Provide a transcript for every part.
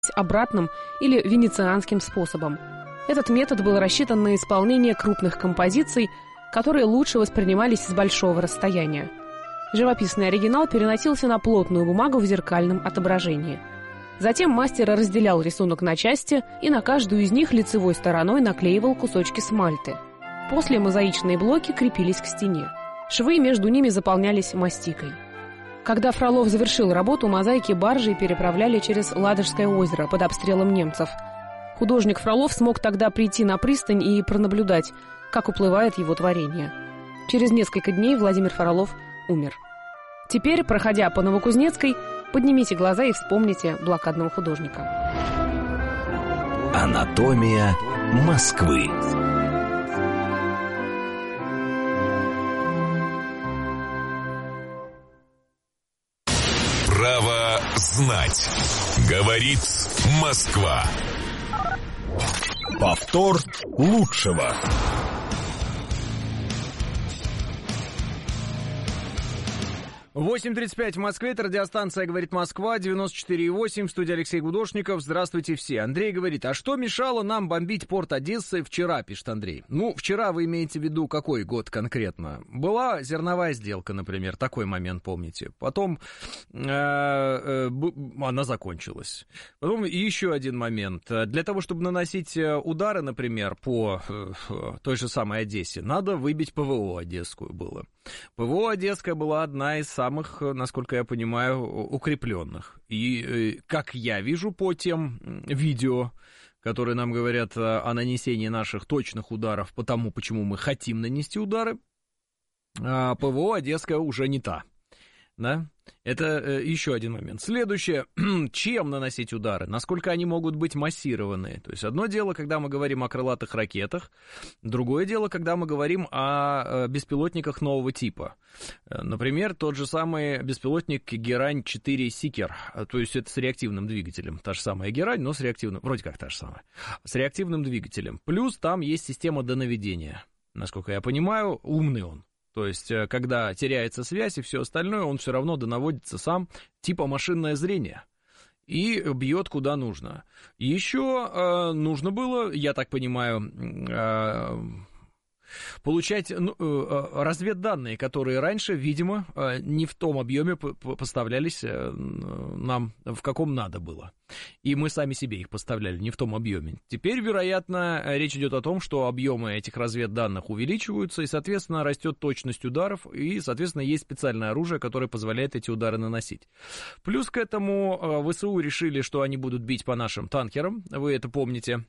обратным или венецианским способом. Этот метод был рассчитан на исполнение крупных композиций, которые лучше воспринимались с большого расстояния. Живописный оригинал переносился на плотную бумагу в зеркальном отображении. Затем мастер разделял рисунок на части и на каждую из них лицевой стороной наклеивал кусочки смальты. После мозаичные блоки крепились к стене. Швы между ними заполнялись мастикой. Когда Фролов завершил работу, мозаики баржей переправляли через Ладожское озеро под обстрелом немцев. Художник Фролов смог тогда прийти на пристань и пронаблюдать, как уплывает его творение. Через несколько дней Владимир Фролов умер. Теперь, проходя по Новокузнецкой, поднимите глаза и вспомните блокадного художника. Анатомия Москвы. Право знать. Говорит Москва. Повтор лучшего. 8:35 в Москве, это радиостанция «Говорит Москва», 94,8, в студии Алексей Гудошников. Здравствуйте все. Андрей говорит, а что мешало нам бомбить порт Одессы вчера, пишет Андрей. Ну, вчера вы имеете в виду какой год конкретно? Была зерновая сделка, например, такой момент помните. Потом она закончилась. Потом еще один момент. Для того, чтобы наносить удары, например, по той же самой Одессе, надо выбить ПВО Одесскую было. ПВО Одесская была одна из самых, насколько я понимаю, укрепленных. И, как я вижу по тем видео, которые нам говорят о нанесении наших точных ударов по тому, почему мы хотим нанести удары, ПВО Одесская уже не та. Да? Это еще один момент. Следующее. Чем наносить удары? Насколько они могут быть массированные? То есть одно дело, когда мы говорим о крылатых ракетах, другое дело, когда мы говорим о беспилотниках нового типа. Например, тот же самый беспилотник Герань-4 Сикер. То есть это с реактивным двигателем. Та же самая Герань, но с реактивным... Вроде как та же самая. С реактивным двигателем. Плюс там есть система донаведения. Насколько я понимаю, умный он. То есть, когда теряется связь и все остальное, он все равно донаводится сам, типа машинное зрение, и бьет куда нужно. Еще нужно было, я так понимаю, получать разведданные, которые раньше, видимо, не в том объеме поставлялись нам, в каком надо было. И мы сами себе их поставляли не в том объеме. Теперь, вероятно, речь идет о том, что объемы этих разведданных увеличиваются, и, соответственно, растет точность ударов, и, соответственно, есть специальное оружие, которое позволяет эти удары наносить. Плюс к этому ВСУ решили, что они будут бить по нашим танкерам, вы это помните.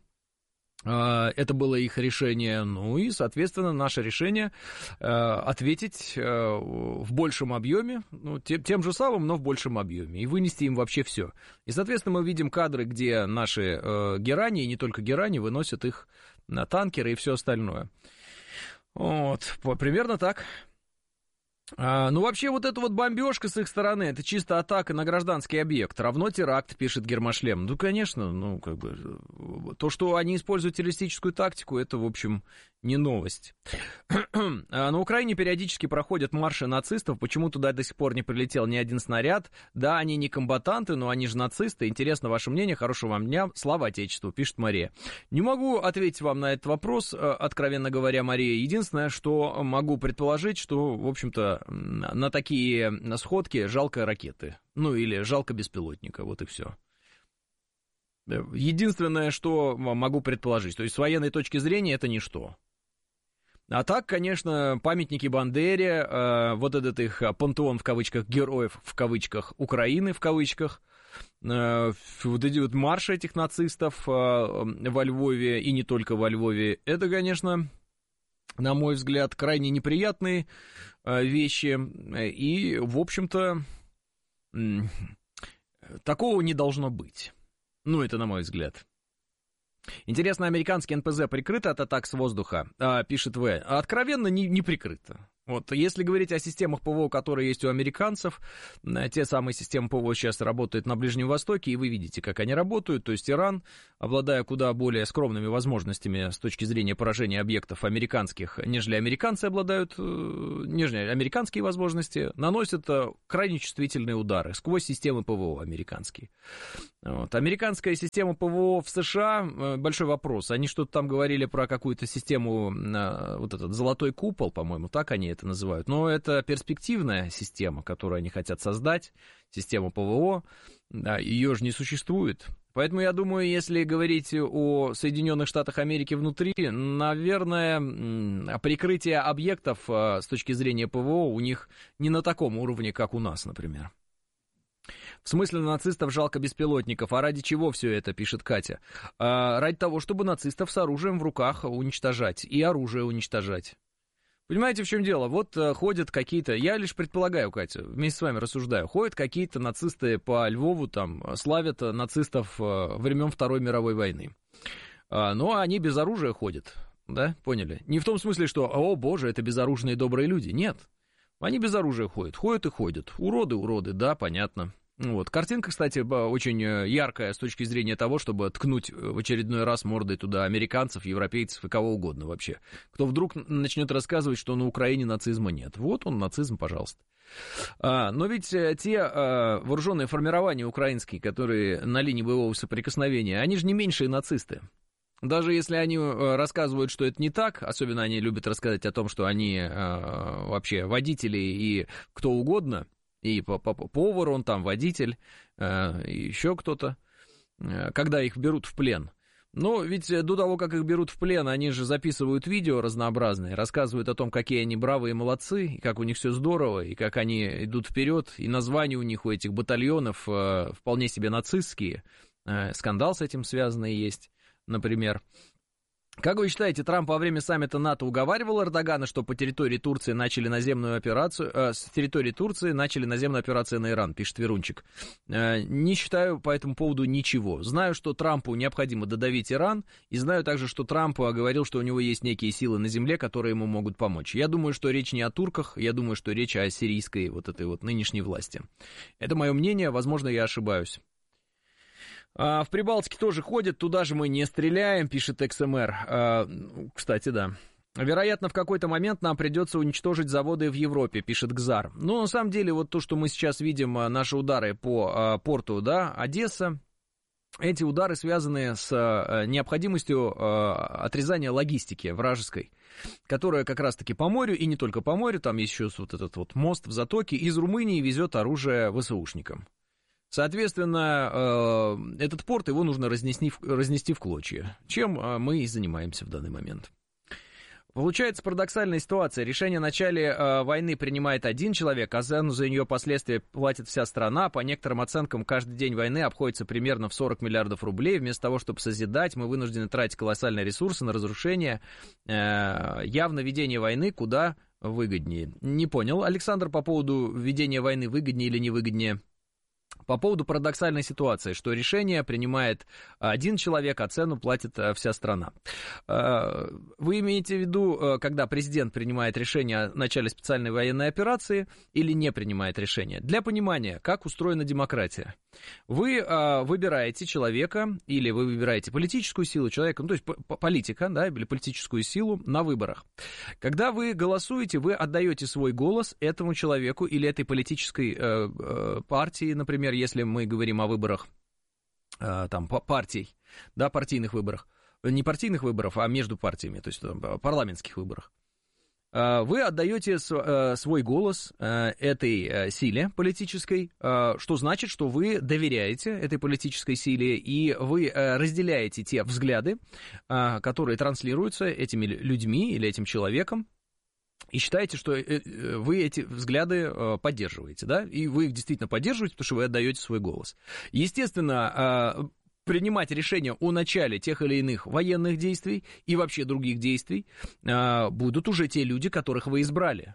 Это было их решение, ну и, соответственно, наше решение ответить в большем объеме, ну, тем же самым, но в большем объеме, и вынести им вообще все. И, соответственно, мы видим кадры, где наши герани, и не только герани, выносят их на танкеры и все остальное. Вот, примерно так. Ну, вообще, вот эта вот бомбежка с их стороны, это чисто атака на гражданский объект, равно теракт, пишет Гермошлем. Ну, конечно, ну, как бы, то, что они используют террористическую тактику, это, в общем, не новость. На Украине периодически проходят марши нацистов, почему туда до сих пор не прилетел ни один снаряд. Да, они не комбатанты, но они же нацисты. Интересно ваше мнение, хорошего вам дня, слава Отечеству, пишет Мария. Не могу ответить вам на этот вопрос, откровенно говоря, Мария. Единственное, что могу предположить, что, в общем-то, на такие сходки жалко ракеты. Ну, или жалко беспилотника, вот и все. Единственное, что могу предположить, то есть с военной точки зрения это ничто. А так, конечно, памятники Бандере, вот этот их пантеон, в кавычках, героев, в кавычках, Украины, в кавычках, вот эти вот марши этих нацистов во Львове, и не только во Львове, это, конечно, на мой взгляд, крайне неприятные вещи, и, в общем-то, такого не должно быть. Ну, это на мой взгляд. Интересно, американский НПЗ прикрыто от атак с воздуха, пишет В. Откровенно не прикрыто. Вот, если говорить о системах ПВО, которые есть у американцев, те самые системы ПВО сейчас работают на Ближнем Востоке, и вы видите, как они работают. То есть Иран, обладая куда более скромными возможностями с точки зрения поражения объектов американских, нежели американцы обладают, нежели американские возможности, наносят крайне чувствительные удары сквозь системы ПВО американские. Вот. Американская система ПВО в США, большой вопрос. Они что-то там говорили про какую-то систему, вот этот золотой купол, по-моему, так они это называют. Но это перспективная система, которую они хотят создать, система ПВО, да, ее же не существует. Поэтому я думаю, если говорить о Соединенных Штатах Америки внутри, наверное, прикрытие объектов с точки зрения ПВО у них не на таком уровне, как у нас, например. В смысле, нацистов жалко беспилотников. А ради чего все это, пишет Катя? Ради того, чтобы нацистов с оружием в руках уничтожать и оружие уничтожать. Понимаете, в чем дело? Вот ходят какие-то, я лишь предполагаю, Катя, вместе с вами рассуждаю, ходят какие-то нацисты по Львову, там, славят нацистов времен Второй мировой войны. Но они без оружия ходят, да, поняли? Не в том смысле, что, о боже, это безоружные добрые люди, нет. Они без оружия ходят и ходят. Уроды, да, понятно. Вот. Картинка, кстати, очень яркая с точки зрения того, чтобы ткнуть в очередной раз мордой туда американцев, европейцев и кого угодно вообще. Кто вдруг начнет рассказывать, что на Украине нацизма нет. Вот он, нацизм, пожалуйста. Но ведь те вооруженные формирования украинские, которые на линии боевого соприкосновения, они же не меньшие нацисты. Даже если они рассказывают, что это не так, особенно они любят рассказать о том, что они вообще водители и кто угодно, и повар он там, водитель, и еще кто-то, когда их берут в плен. Но ведь до того, как их берут в плен, они же записывают видео разнообразные, рассказывают о том, какие они бравые молодцы, и как у них все здорово, и как они идут вперед, и названия у них, у этих батальонов, вполне себе нацистские. Скандал с этим связанный есть, например. Как вы считаете, Трамп во время саммита НАТО уговаривал Эрдогана, что по территории Турции начали наземную операцию, с территории Турции начали наземную операцию на Иран, пишет Верунчик. Не считаю по этому поводу ничего. Знаю, что Трампу необходимо додавить Иран, и знаю также, что Трамп говорил, что у него есть некие силы на земле, которые ему могут помочь. Я думаю, что речь не о турках, я думаю, что речь о сирийской вот этой вот нынешней власти. Это мое мнение, возможно, я ошибаюсь. В Прибалтике тоже ходят, туда же мы не стреляем, пишет XMR. Кстати, да. Вероятно, в какой-то момент нам придется уничтожить заводы в Европе, пишет Гзар. Но на самом деле, вот то, что мы сейчас видим, наши удары по порту, да, Одесса, эти удары связаны с необходимостью отрезания логистики вражеской, которая как раз-таки по морю, и не только по морю, там есть еще вот этот вот мост в затоке, из Румынии везет оружие ВСУшникам. Соответственно, этот порт, его нужно разнести в клочья, чем мы и занимаемся в данный момент. Получается парадоксальная ситуация. Решение о начале войны принимает один человек, а цену за ее последствия платит вся страна. По некоторым оценкам, каждый день войны обходится примерно в 40 миллиардов рублей. Вместо того, чтобы созидать, мы вынуждены тратить колоссальные ресурсы на разрушение. Явно ведение войны куда выгоднее. Не понял, Александр, по поводу ведения войны выгоднее или невыгоднее? По поводу парадоксальной ситуации, что решение принимает один человек, а цену платит вся страна. Вы имеете в виду, когда президент принимает решение о начале специальной военной операции или не принимает решение? Для понимания, как устроена демократия. Вы выбираете человека или вы выбираете политическую силу человека, ну, то есть политика, да, или политическую силу на выборах. Когда вы голосуете, вы отдаете свой голос этому человеку или этой политической партии, например, если мы говорим о выборах там, партий, да, партийных выборах, не партийных выборов, а между партиями, то есть парламентских выборах. Вы отдаете свой голос этой силе политической, что значит, что вы доверяете этой политической силе, и вы разделяете те взгляды, которые транслируются этими людьми или этим человеком, и считаете, что вы эти взгляды поддерживаете, да, и вы их действительно поддерживаете, потому что вы отдаете свой голос. Естественно, принимать решения о начале тех или иных военных действий и вообще других действий будут уже те люди, которых вы избрали.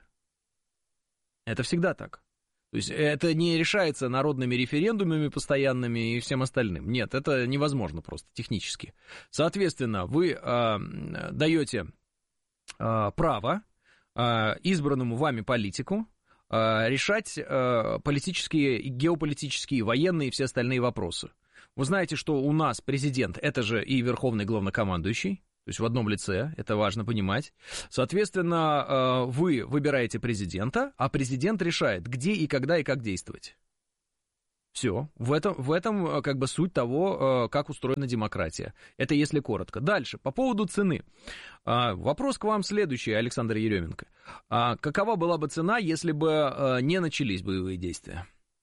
Это всегда так. То есть это не решается народными референдумами постоянными и всем остальным. Нет, это невозможно просто технически. Соответственно, вы даете право избранному вами политику решать политические, геополитические, военные и все остальные вопросы. Вы знаете, что у нас президент, это же и верховный главнокомандующий, то есть в одном лице, это важно понимать. Соответственно, вы выбираете президента, а президент решает, где и когда и как действовать. Все. В этом как бы суть того, как устроена демократия. Это если коротко. Дальше, по поводу цены. Вопрос к вам следующий, Александр Еременко. Какова была бы цена, если бы не начались боевые действия?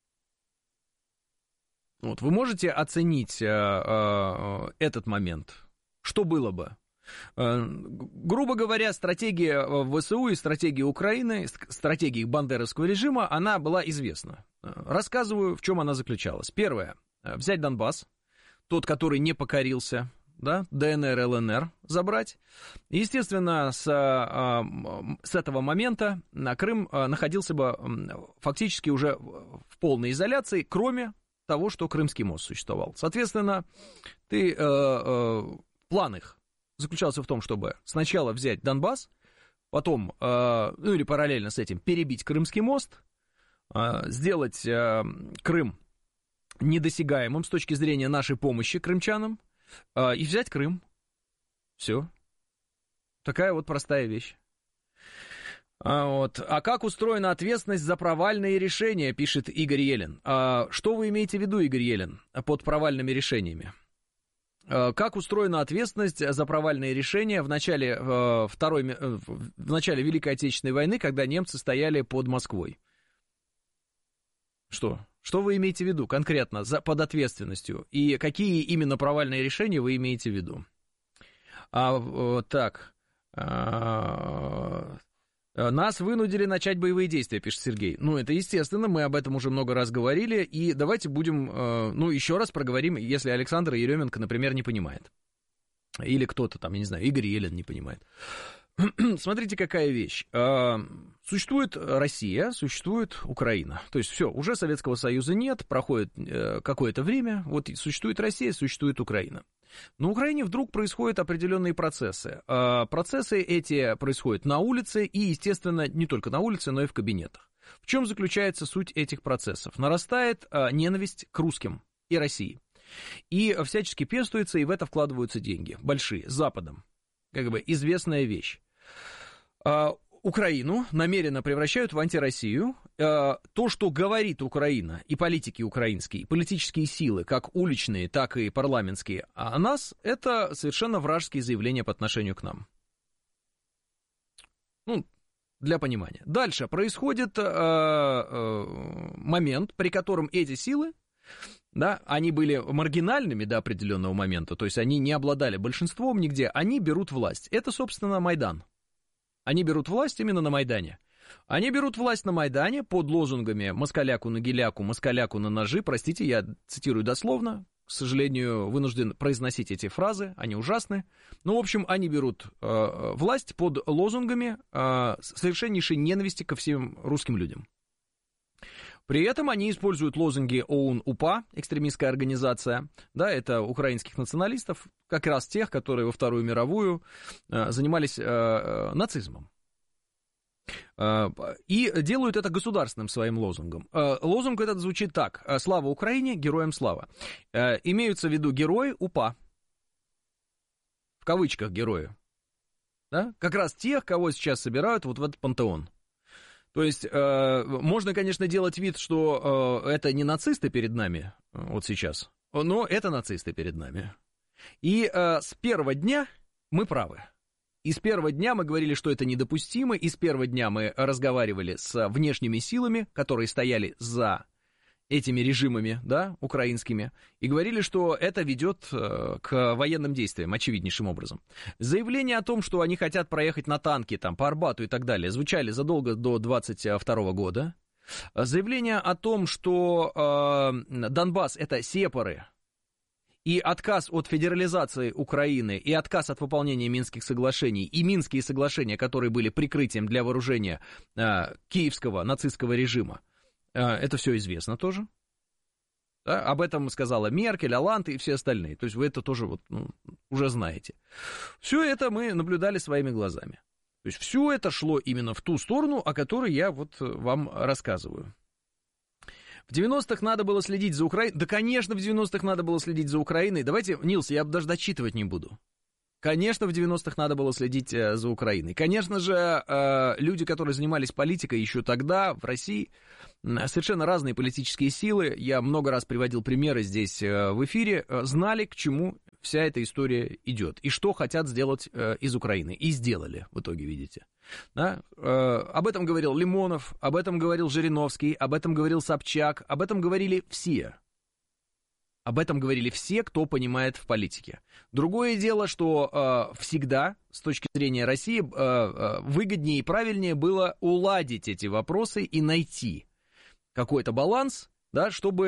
Вот, вы можете оценить этот момент? Что было бы? Грубо говоря, стратегия ВСУ и стратегия Украины, стратегия бандеровского режима, она была известна. Рассказываю, в чем она заключалась. Первое. Взять Донбасс, тот, который не покорился, да, ДНР, ЛНР забрать. Естественно, с этого момента Крым находился бы фактически уже в полной изоляции, кроме того, что Крымский мост существовал. Соответственно, план их заключался в том, чтобы сначала взять Донбасс, потом, ну или параллельно с этим, перебить Крымский мост, сделать Крым недосягаемым с точки зрения нашей помощи крымчанам, и взять Крым. Все. Такая вот простая вещь. А как устроена ответственность за провальные решения, пишет Игорь Елен. Что вы имеете в виду, Игорь Елен, под провальными решениями? Как устроена ответственность за провальные решения в начале Великой Отечественной войны, когда немцы стояли под Москвой? Что? Что вы имеете в виду конкретно под ответственностью? И какие именно провальные решения вы имеете в виду? Нас вынудили начать боевые действия, пишет Сергей. Ну, это естественно, мы об этом уже много раз говорили, и давайте будем, еще раз проговорим, если Александр Еременко, например, не понимает. Или кто-то там, я не знаю, Игорь Елен не понимает. Смотрите, какая вещь. Существует Россия, существует Украина. То есть все, уже Советского Союза нет, проходит какое-то время, вот существует Россия, существует Украина. На Украине вдруг происходят определенные процессы. Процессы эти происходят на улице и, естественно, не только на улице, но и в кабинетах. В чем заключается суть этих процессов? Нарастает ненависть к русским и России. И всячески пестуется, и в это вкладываются деньги. Большие, с Западом. Как бы известная вещь. Украину намеренно превращают в антироссию. То, что говорит Украина, и политики украинские, и политические силы, как уличные, так и парламентские, о нас, это совершенно вражеские заявления по отношению к нам. Ну, для понимания. Дальше происходит момент, при котором эти силы, да, они были маргинальными до определенного момента, то есть они не обладали большинством нигде, они берут власть. Это, собственно, Майдан. Они берут власть именно на Майдане. Они берут власть на Майдане под лозунгами «москаляку на геляку, москаляку на ножи». Простите, я цитирую дословно. К сожалению, вынужден произносить эти фразы, они ужасны. Ну, в общем, они берут власть под лозунгами совершеннейшей ненависти ко всем русским людям. При этом они используют лозунги ОУН-УПА, экстремистская организация, да, это украинских националистов, как раз тех, которые во Вторую мировую занимались нацизмом. И делают это государственным своим лозунгом. Лозунг этот звучит так: «Слава Украине, героям слава». Имеются в виду герои УПА, в кавычках герои, да? Как раз тех, кого сейчас собирают вот в этот пантеон. То есть, можно, конечно, делать вид, что это не нацисты перед нами вот сейчас, но это нацисты перед нами. И с первого дня мы правы. И с первого дня мы говорили, что это недопустимо, и с первого дня мы разговаривали с внешними силами, которые стояли за этими режимами, да, украинскими, и говорили, что это ведет к военным действиям, очевиднейшим образом. Заявления о том, что они хотят проехать на танке там, по Арбату и так далее, звучали задолго до 22 года. Заявления о том, что Донбасс — это сепары, и отказ от федерализации Украины, и отказ от выполнения Минских соглашений, и Минские соглашения, которые были прикрытием для вооружения киевского нацистского режима, это все известно тоже. Да, об этом сказала Меркель, Оланд и все остальные. То есть вы это тоже вот, уже знаете. Все это мы наблюдали своими глазами. То есть все это шло именно в ту сторону, о которой я вот вам рассказываю. В 90-х надо было следить за Украиной. Да, конечно, в 90-х надо было следить за Украиной. Давайте, Нилс, я даже дочитывать не буду. Конечно, в 90-х надо было следить за Украиной. Конечно же, люди, которые занимались политикой еще тогда в России, совершенно разные политические силы, я много раз приводил примеры здесь в эфире, знали, к чему вся эта история идет, и что хотят сделать из Украины, и сделали в итоге, видите. Да? Об этом говорил Лимонов, об этом говорил Жириновский, об этом говорил Собчак, об этом говорили все. Об этом говорили все, кто понимает в политике. Другое дело, что всегда, с точки зрения России, выгоднее и правильнее было уладить эти вопросы и найти какой-то баланс, да, чтобы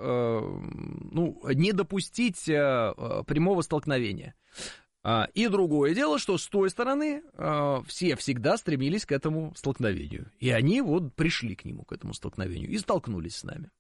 не допустить прямого столкновения. И другое дело, что с той стороны все всегда стремились к этому столкновению. И они вот пришли к нему, к этому столкновению, и столкнулись с нами.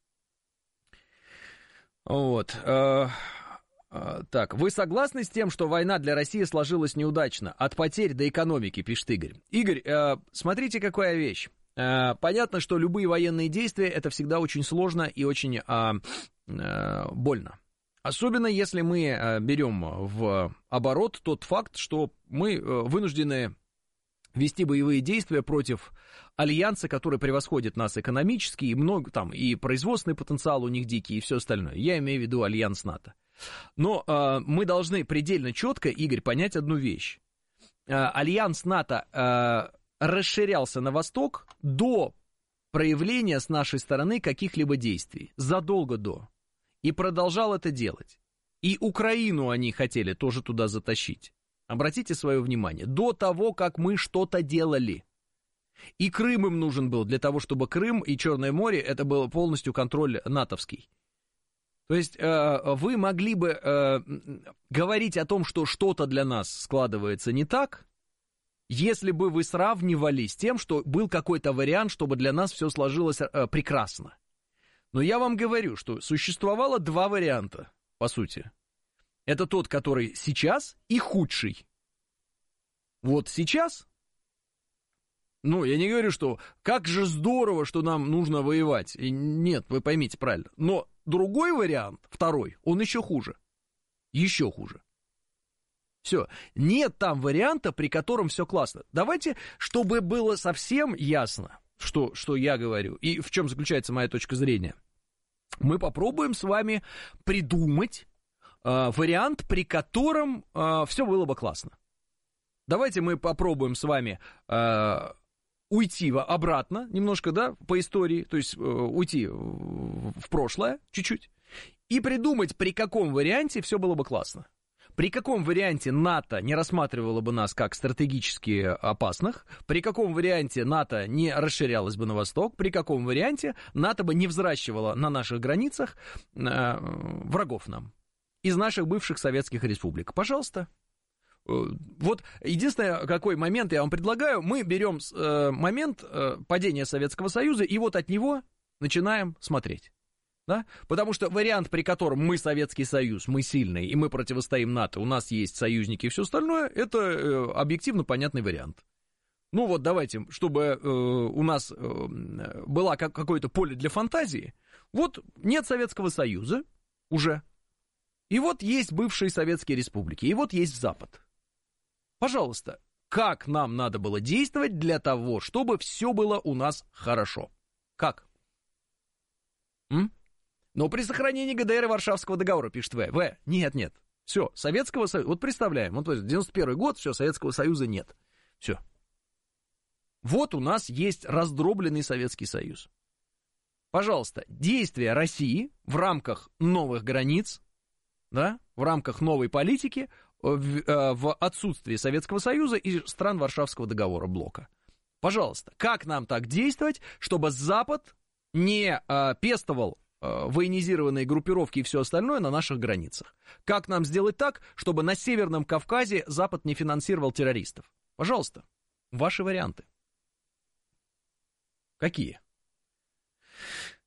Вот. Так, вы согласны с тем, что война для России сложилась неудачно? От потерь до экономики, пишет Игорь. Игорь, смотрите, какая вещь. Понятно, что любые военные действия это всегда очень сложно и очень больно. Особенно если мы берем в оборот тот факт, что мы вынуждены вести боевые действия против альянса, который превосходит нас экономически, и много там, и производственный потенциал у них дикий, и все остальное. Я имею в виду альянс НАТО. Но мы должны предельно четко, Игорь, понять одну вещь. Альянс НАТО расширялся на восток до проявления с нашей стороны каких-либо действий, задолго до. И продолжал это делать. И Украину они хотели тоже туда затащить. Обратите свое внимание, до того, как мы что-то делали. И Крым им нужен был для того, чтобы Крым и Черное море, это был полностью контроль натовский. То есть вы могли бы говорить о том, что что-то для нас складывается не так, если бы вы сравнивали с тем, что был какой-то вариант, чтобы для нас все сложилось прекрасно. Но я вам говорю, что существовало два варианта, по сути. Это тот, который сейчас, и худший. Вот сейчас, я не говорю, что как же здорово, что нам нужно воевать. И нет, вы поймите правильно. Но другой вариант, второй, он еще хуже. Еще хуже. Все, нет там варианта, при котором все классно. Давайте, чтобы было совсем ясно, что я говорю, и в чем заключается моя точка зрения. Мы попробуем с вами придумать вариант, при котором все было бы классно. Давайте мы попробуем с вами уйти обратно немножко, да, по истории, то есть уйти в прошлое чуть-чуть, и придумать, при каком варианте все было бы классно. При каком варианте НАТО не рассматривало бы нас как стратегически опасных, при каком варианте НАТО не расширялось бы на восток, при каком варианте НАТО бы не взращивало на наших границах врагов нам из наших бывших советских республик. Пожалуйста. Вот единственный какой момент я вам предлагаю, мы берем момент падения Советского Союза и вот от него начинаем смотреть. Да? Потому что вариант, при котором мы Советский Союз, мы сильные, и мы противостоим НАТО, у нас есть союзники и все остальное, это объективно понятный вариант. Ну вот давайте, чтобы у нас было какое-то поле для фантазии, вот нет Советского Союза уже, и вот есть бывшие советские республики, и вот есть Запад. Пожалуйста, как нам надо было действовать для того, чтобы все было у нас хорошо? Как? Но при сохранении ГДР и Варшавского договора, пишет В. Нет. Все, Советского Союза, вот представляем, вот 91 год, все, Советского Союза нет. Все. Вот у нас есть раздробленный Советский Союз. Пожалуйста, действия России в рамках новых границ, да, в рамках новой политики, в отсутствии Советского Союза и стран Варшавского договора, блока. Пожалуйста, как нам так действовать, чтобы Запад не пестовал военизированные группировки и все остальное на наших границах? Как нам сделать так, чтобы на Северном Кавказе Запад не финансировал террористов? Пожалуйста, ваши варианты. Какие?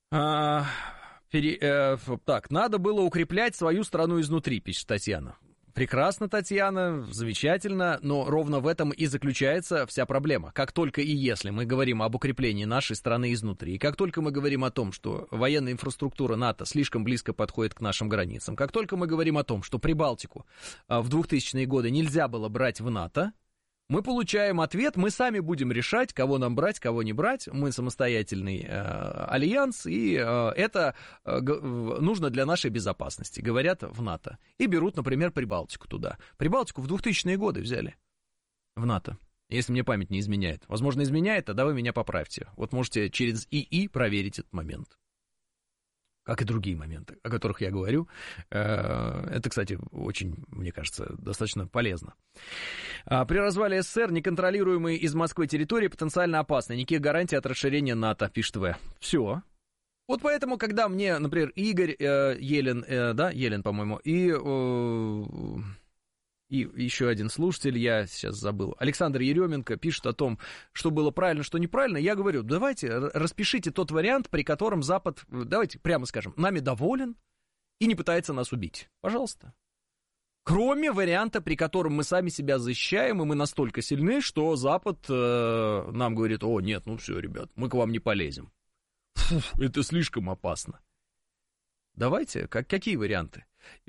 Так, надо было укреплять свою страну изнутри, пишет Татьяна. Прекрасно, Татьяна, замечательно, но ровно в этом и заключается вся проблема. Как только и если мы говорим об укреплении нашей страны изнутри, как только мы говорим о том, что военная инфраструктура НАТО слишком близко подходит к нашим границам, как только мы говорим о том, что Прибалтику в 2000-е годы нельзя было брать в НАТО, мы получаем ответ, мы сами будем решать, кого нам брать, кого не брать. Мы самостоятельный альянс, и это нужно для нашей безопасности, говорят в НАТО. И берут, например, Прибалтику туда. Прибалтику в 2000-е годы взяли в НАТО, если мне память не изменяет. Возможно, изменяет, тогда вы меня поправьте. Вот можете через ИИ проверить этот момент. Как и другие моменты, о которых я говорю. Это, кстати, очень, мне кажется, достаточно полезно. При развале СССР неконтролируемые из Москвы территории потенциально опасны. Никаких гарантий от расширения НАТО, пишет В. Все. Вот поэтому, когда мне, например, Игорь Елен, Елен, по-моему, и еще один слушатель, я сейчас забыл, Александр Еременко пишет о том, что было правильно, что неправильно. Я говорю, давайте распишите тот вариант, при котором Запад, давайте прямо скажем, нами доволен и не пытается нас убить. Пожалуйста. Кроме варианта, при котором мы сами себя защищаем, и мы настолько сильны, что Запад нам говорит, о, нет, ну все, ребят, мы к вам не полезем. Фу, это слишком опасно. Давайте, какие варианты?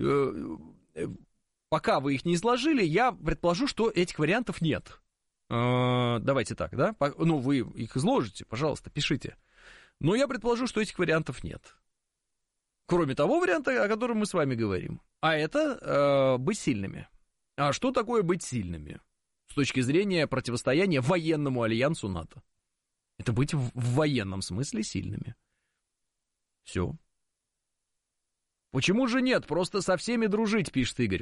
Пока вы их не изложили, я предположу, что этих вариантов нет. Давайте так, да? Ну, вы их изложите, пожалуйста, пишите. Но я предположу, что этих вариантов нет. Кроме того варианта, о котором мы с вами говорим. А это быть сильными. А что такое быть сильными? С точки зрения противостояния военному альянсу НАТО. Это быть в военном смысле сильными. Все. Почему же нет? Просто со всеми дружить, пишет Игорь.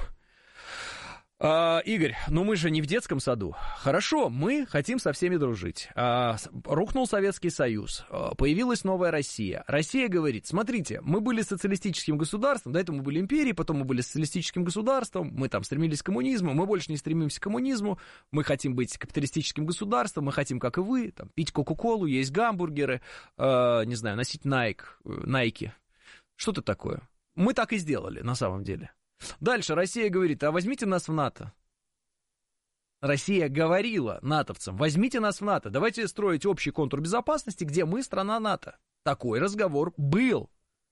Игорь, ну мы же не в детском саду. Хорошо, мы хотим со всеми дружить. Рухнул Советский Союз, появилась новая Россия. Россия говорит, смотрите, мы были социалистическим государством, до этого мы были империей, потом мы были социалистическим государством, мы там стремились к коммунизму, мы больше не стремимся к коммунизму, мы хотим быть капиталистическим государством, мы хотим, как и вы, там, пить Кока-Колу, есть гамбургеры, не знаю, носить Nike. Что-то такое. Мы так и сделали, на самом деле. Дальше Россия говорит, а возьмите нас в НАТО. Россия говорила натовцам, возьмите нас в НАТО, давайте строить общий контур безопасности, где мы страна НАТО. Такой разговор был.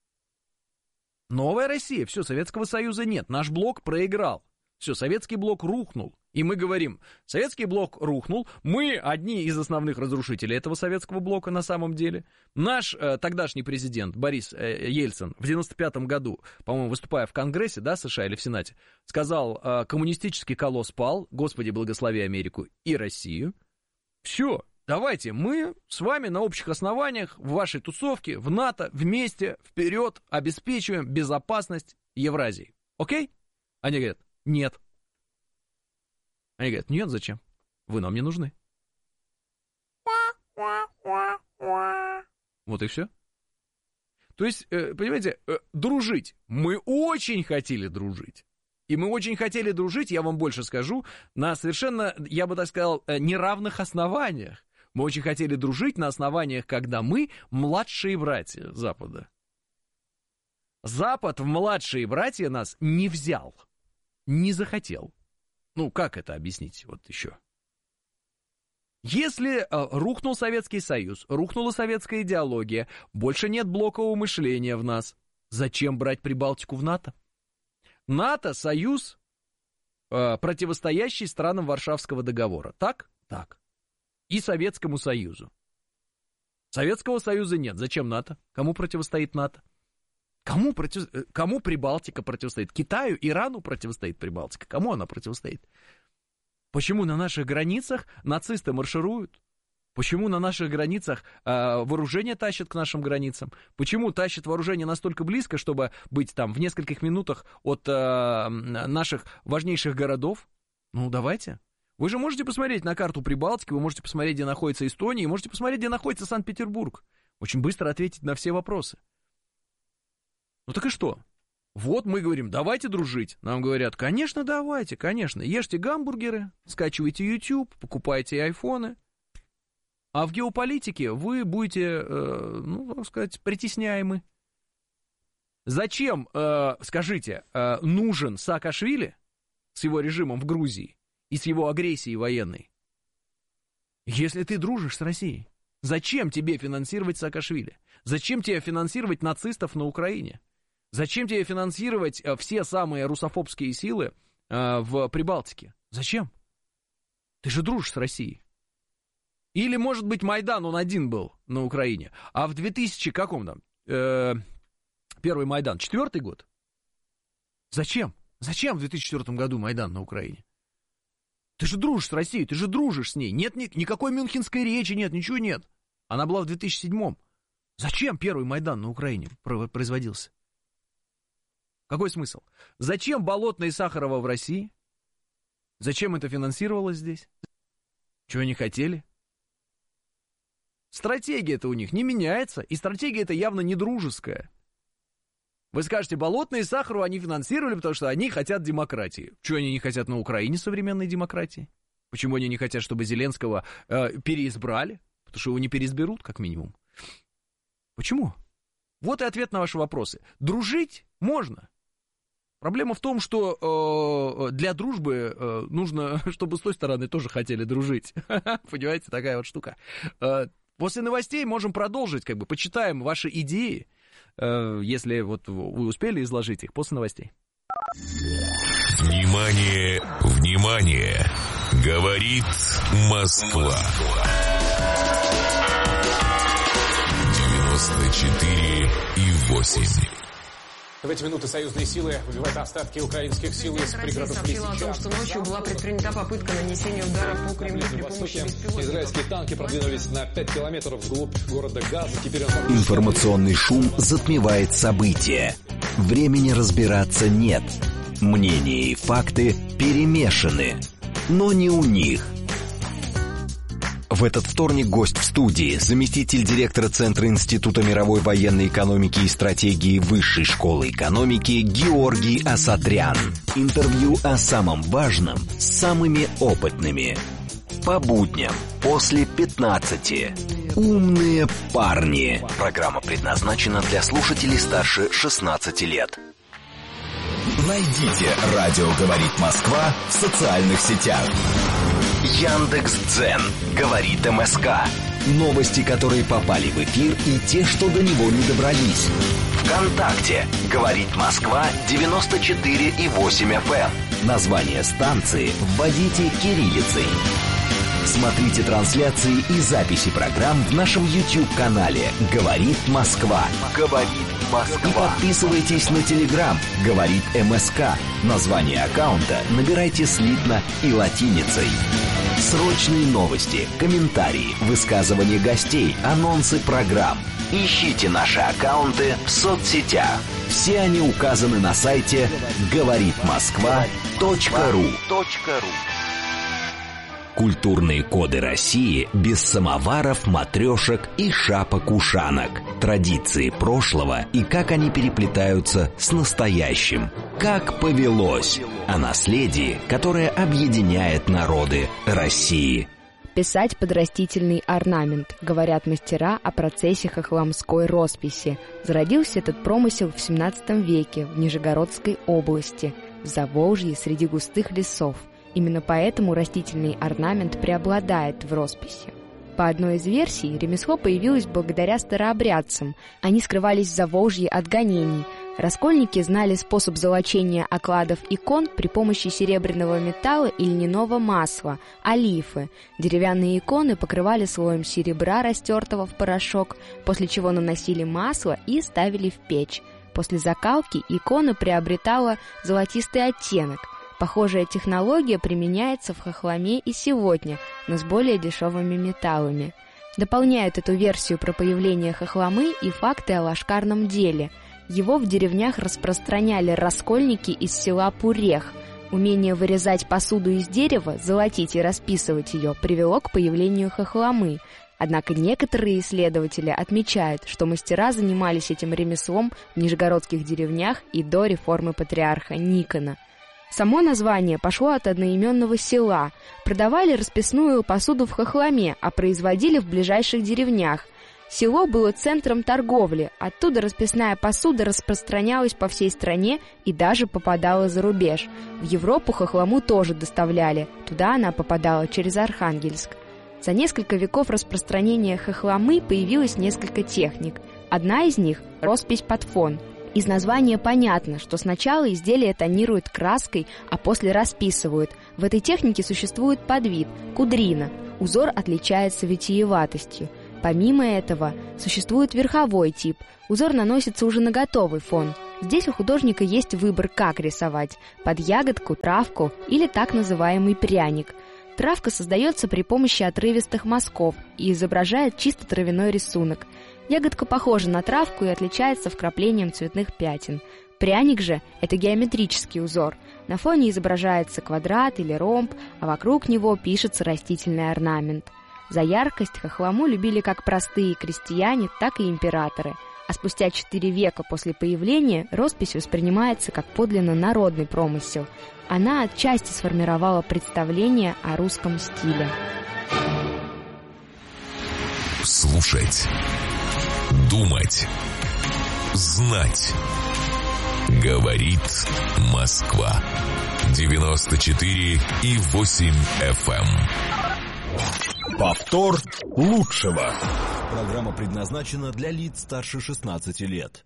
Новая Россия, все, Советского Союза нет, наш блок проиграл. Все, советский блок рухнул. И мы говорим, советский блок рухнул, мы одни из основных разрушителей этого советского блока на самом деле. Наш тогдашний президент Борис Ельцин в 95-м году, по-моему, выступая в Конгрессе, да, США или в Сенате, сказал, коммунистический колосс пал, Господи, благослови Америку и Россию. Все, давайте мы с вами на общих основаниях в вашей тусовке, в НАТО, вместе, вперед, обеспечиваем безопасность Евразии. Окей? Они говорят, нет. Они говорят, нет, зачем? Вы нам не нужны. Вот и все. То есть, понимаете, дружить. Мы очень хотели дружить. И мы очень хотели дружить, я вам больше скажу, на совершенно, я бы так сказал, неравных основаниях. Мы очень хотели дружить на основаниях, когда мы младшие братья Запада. Запад в младшие братья нас не взял, не захотел. Ну, как это объяснить вот еще? Если рухнул Советский Союз, рухнула советская идеология, больше нет блокового мышления в нас, зачем брать Прибалтику в НАТО? НАТО — союз, противостоящий странам Варшавского договора. Так? Так. И Советскому Союзу. Советского Союза нет. Зачем НАТО? Кому противостоит НАТО? Кому Прибалтика противостоит? Китаю, Ирану противостоит Прибалтика. Кому она противостоит? Почему на наших границах нацисты маршируют? Почему на наших границах вооружение тащат к нашим границам? Почему тащат вооружение настолько близко, чтобы быть там в нескольких минутах от наших важнейших городов? Ну, давайте. Вы же можете посмотреть на карту Прибалтики, вы можете посмотреть, где находится Эстония, и можете посмотреть, где находится Санкт-Петербург. Очень быстро ответить на все вопросы. Ну так и что? Вот мы говорим, давайте дружить. Нам говорят, конечно, давайте, конечно. Ешьте гамбургеры, скачивайте YouTube, покупайте айфоны. А в геополитике вы будете, ну, так сказать, притесняемы. Зачем, скажите, нужен Саакашвили, с его режимом в Грузии и с его агрессией военной. Если ты дружишь с Россией, зачем тебе финансировать Саакашвили? Зачем тебе финансировать нацистов на Украине? Зачем тебе финансировать все самые русофобские силы в Прибалтике? Зачем? Ты же дружишь с Россией. Или, может быть, Майдан, он один был на Украине, а в 2000 каком там? Первый Майдан, 4-й год? Зачем? Зачем в 2004 году Майдан на Украине? Ты же дружишь с Россией, ты же дружишь с ней. Нет никакой мюнхенской речи, нет, ничего нет. Она была в 2007-м. Зачем первый Майдан на Украине производился? Какой смысл? Зачем Болотная и Сахарова в России? Зачем это финансировалось здесь? Чего они хотели? Стратегия-то у них не меняется, и стратегия-то явно не дружеская. Вы скажете, Болотную и Сахарову они финансировали, потому что они хотят демократии. Чего они не хотят на Украине современной демократии? Почему они не хотят, чтобы Зеленского переизбрали? Потому что его не переизберут, как минимум. Почему? Вот и ответ на ваши вопросы. Дружить можно. Проблема в том, что для дружбы нужно, чтобы с той стороны тоже хотели дружить. Понимаете, такая вот штука. После новостей можем продолжить, почитаем ваши идеи, если вот вы успели изложить их после новостей. Внимание, внимание! Говорит Москва. 94,8. В эти минуты союзные силы выбивают остатки украинских сил из пригородов Лисичанска. о том, что ночью была предпринята попытка нанесения удара по Кремлю при помощи беспилотников. Израильские танки продвинулись на 5 километров вглубь города Газа. Теперь Информационный шум затмевает события. Времени разбираться нет. Мнения и факты перемешаны. Но не у них. В этот вторник гость в студии, заместитель директора Центра Института мировой военной экономики и стратегии Высшей школы экономики Георгий Асатрян. Интервью о самом важном с самыми опытными. По будням после 15. Умные парни. Программа предназначена для слушателей старше 16 лет. Найдите «Радио говорит Москва» в социальных сетях. Яндекс.Дзен говорит МСК. Новости, которые попали в эфир, и те, что до него не добрались. ВКонтакте говорит Москва 94,8 FM. Название станции вводите кириллицей. Смотрите трансляции и записи программ в нашем YouTube-канале «Говорит Москва». «Говорит Москва». И подписывайтесь на Telegram «Говорит МСК». Название аккаунта набирайте слитно и латиницей. Срочные новости, комментарии, высказывания гостей, анонсы программ. Ищите наши аккаунты в соцсетях. Все они указаны на сайте говоритмосква.ру. Культурные коды России без самоваров, матрешек и шапок-ушанок. Традиции прошлого и как они переплетаются с настоящим. Как повелось. О наследии, которое объединяет народы России. Писать под растительный орнамент, говорят мастера о процессе хохломской росписи. Зародился этот промысел в 17 веке в Нижегородской области, в Заволжье среди густых лесов. Именно поэтому растительный орнамент преобладает в росписи. По одной из версий, ремесло появилось благодаря старообрядцам. Они скрывались в Заволжье от гонений. Раскольники знали способ золочения окладов икон при помощи серебряного металла и льняного масла – олифы. Деревянные иконы покрывали слоем серебра, растертого в порошок, после чего наносили масло и ставили в печь. После закалки икона приобретала золотистый оттенок. Похожая технология применяется в хохломе и сегодня, но с более дешевыми металлами. Дополняют эту версию про появление хохломы и факты о лошкарном деле. Его в деревнях распространяли раскольники из села Пурех. Умение вырезать посуду из дерева, золотить и расписывать ее привело к появлению хохломы. Однако некоторые исследователи отмечают, что мастера занимались этим ремеслом в нижегородских деревнях и до реформы патриарха Никона. Само название пошло от одноименного села. Продавали расписную посуду в хохломе, а производили в ближайших деревнях. Село было центром торговли, оттуда расписная посуда распространялась по всей стране и даже попадала за рубеж. В Европу хохлому тоже доставляли, туда она попадала через Архангельск. За несколько веков распространения хохломы появилось несколько техник. Одна из них – роспись под фон. Из названия понятно, что сначала изделие тонируют краской, а после расписывают. В этой технике существует подвид – кудрина. Узор отличается витиеватостью. Помимо этого, существует верховой тип. Узор наносится уже на готовый фон. Здесь у художника есть выбор, как рисовать – под ягодку, травку или так называемый пряник. Травка создается при помощи отрывистых мазков и изображает чисто травяной рисунок. Ягодка похожа на травку и отличается вкраплением цветных пятен. Пряник же – это геометрический узор. На фоне изображается квадрат или ромб, а вокруг него пишется растительный орнамент. За яркость хохлому любили как простые крестьяне, так и императоры. А спустя 4 века после появления роспись воспринимается как подлинно народный промысел. Она отчасти сформировала представление о русском стиле. Слушать, думать, знать. Говорит Москва. 94,8 FM. Повтор лучшего. Программа предназначена для лиц старше 16 лет.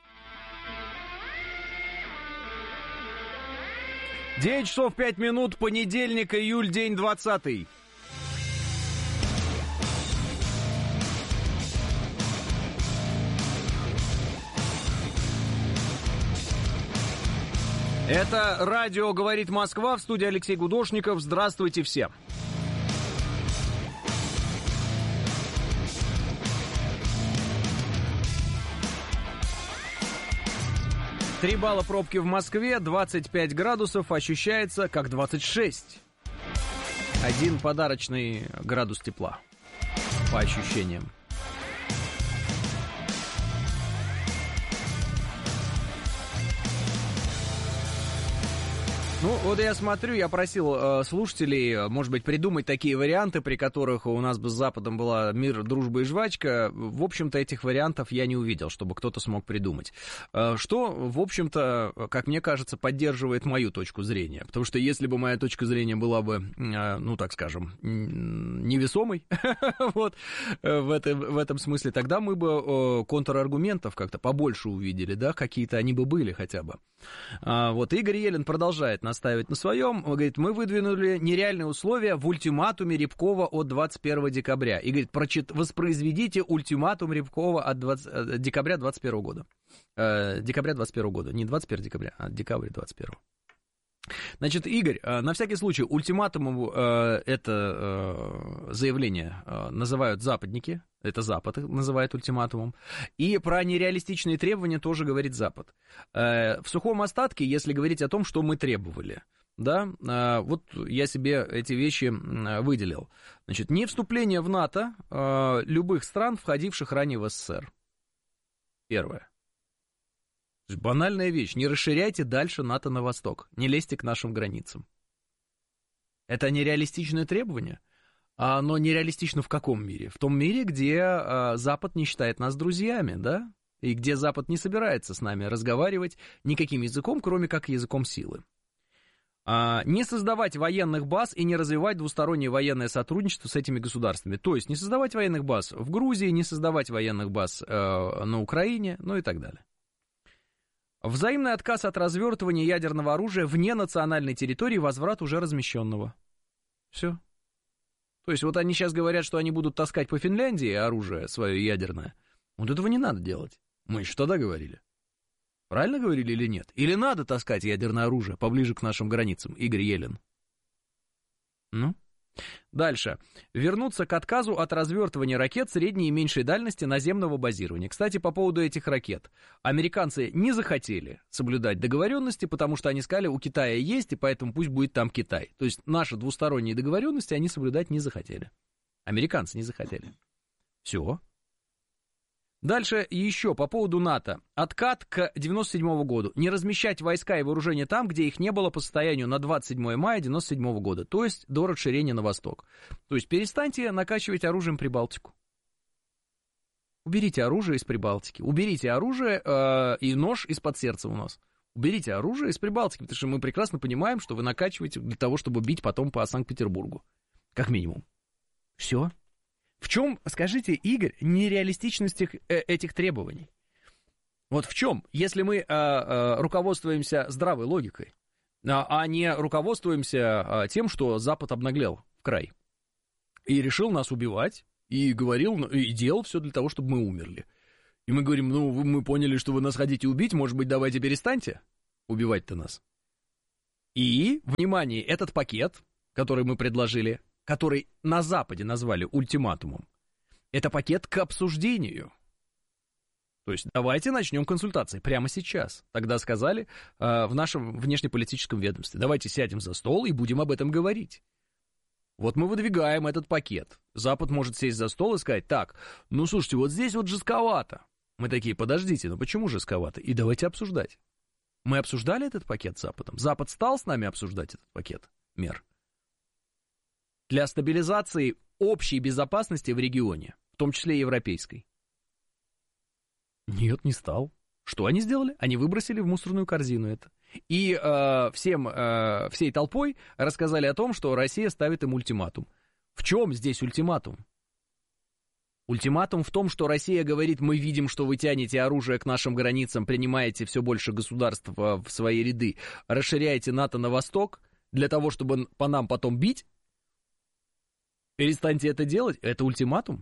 9 часов 5 минут, понедельник, июль, день 20. Это радио «Говорит Москва», в студии Алексей Гудошников. Здравствуйте всем. Три балла пробки в Москве, 25 градусов, ощущается как 26. Один подарочный градус тепла, по ощущениям. Ну, вот я смотрю, я просил слушателей, может быть, придумать такие варианты, при которых у нас бы с Западом была мир, дружба и жвачка. В общем-то, этих вариантов я не увидел, чтобы кто-то смог придумать. Что, в общем-то, как мне кажется, поддерживает мою точку зрения. Потому что если бы моя точка зрения была бы, ну, так скажем, невесомой, вот, в этом смысле, тогда мы бы контраргументов как-то побольше увидели, да, какие-то они бы были хотя бы. Вот, Игорь Елен продолжает настаивать на своем. Он говорит, мы выдвинули нереальные условия в ультиматуме Рябкова от 21 декабря. И говорит, воспроизведите ультиматум Рябкова от декабря 21 года. Декабря 21 года. Не 21 декабря, а декабрь 21. Значит, Игорь, на всякий случай, ультиматумом это заявление называют западники, это Запад называет ультиматумом, и про нереалистичные требования тоже говорит Запад. В сухом остатке, если говорить о том, что мы требовали, да, вот я себе эти вещи выделил. Значит, не вступление в НАТО любых стран, входивших ранее в СССР. Первое. Банальная вещь. Не расширяйте дальше НАТО на восток. Не лезьте к нашим границам. Это нереалистичное требование. А оно нереалистично в каком мире? В том мире, где Запад не считает нас друзьями, да? И где Запад не собирается с нами разговаривать никаким языком, кроме как языком силы. Не создавать военных баз и не развивать двустороннее военное сотрудничество с этими государствами. То есть не создавать военных баз в Грузии, не создавать военных баз на Украине, ну и так далее. Взаимный отказ от развертывания ядерного оружия вне национальной территории, возврат уже размещенного. Все. То есть вот они сейчас говорят, что они будут таскать по Финляндии оружие свое ядерное. Вот этого не надо делать. Мы еще тогда говорили. Правильно говорили или нет? Или надо таскать ядерное оружие поближе к нашим границам, Игорь Елен? Ну? Дальше. Вернуться к отказу от развертывания ракет средней и меньшей дальности наземного базирования. Кстати, по поводу этих ракет. Американцы не захотели соблюдать договоренности, потому что они сказали, у Китая есть, и поэтому пусть будет там Китай. То есть наши двусторонние договоренности они соблюдать не захотели. Американцы не захотели. Все. Дальше еще по поводу НАТО. Откат к 97 году. Не размещать войска и вооружения там, где их не было по состоянию на 27 мая 97 года. То есть до расширения на восток. То есть перестаньте накачивать оружием Прибалтику. Уберите оружие из Прибалтики, уберите оружие и нож из-под сердца у нас. Уберите оружие из Прибалтики, потому что мы прекрасно понимаем, что вы накачиваете для того, чтобы бить потом по Санкт-Петербургу. Как минимум. Все. В чем, скажите, Игорь, нереалистичность этих требований? Вот в чем? Если мы руководствуемся здравой логикой, а не руководствуемся тем, что Запад обнаглел в край и решил нас убивать, и говорил, и делал все для того, чтобы мы умерли. И мы говорим, ну, мы поняли, что вы нас хотите убить, может быть, давайте перестаньте убивать-то нас. И, внимание, этот пакет, который мы предложили, который на Западе назвали ультиматумом, это пакет к обсуждению. То есть давайте начнем консультации прямо сейчас. Тогда сказали в нашем внешнеполитическом ведомстве, давайте сядем за стол и будем об этом говорить. Вот мы выдвигаем этот пакет. Запад может сесть за стол и сказать, так, ну слушайте, вот здесь вот жестковато. Мы такие, подождите, ну почему жестковато? И давайте обсуждать. Мы обсуждали этот пакет с Западом? Запад стал с нами обсуждать этот пакет мер? Для стабилизации общей безопасности в регионе, в том числе и европейской. Нет, не стал. Что они сделали? Они выбросили в мусорную корзину это. И всей толпой рассказали о том, что Россия ставит им ультиматум. В чем здесь ультиматум? Ультиматум в том, что Россия говорит, мы видим, что вы тянете оружие к нашим границам, принимаете все больше государств в свои ряды, расширяете НАТО на восток для того, чтобы по нам потом бить. Перестаньте это делать. Это ультиматум?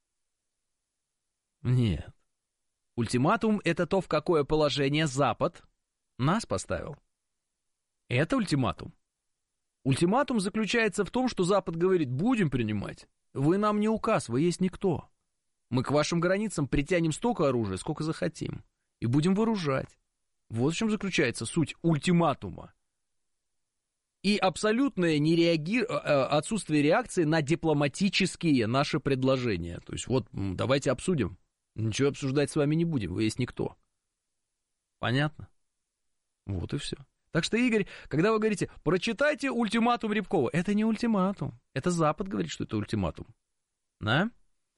Нет. Ультиматум — это то, в какое положение Запад нас поставил. Это ультиматум. Ультиматум заключается в том, что Запад говорит, будем принимать. Вы нам не указ, вы есть никто. Мы к вашим границам притянем столько оружия, сколько захотим. И будем вооружать. Вот в чем заключается суть ультиматума. И абсолютное отсутствие реакции на дипломатические наши предложения. То есть вот давайте обсудим. Ничего обсуждать с вами не будем, вы есть никто. Понятно? Вот и все. Так что, Игорь, когда вы говорите, прочитайте ультиматум Рябкова, это не ультиматум. Это Запад говорит, что это ультиматум. Да?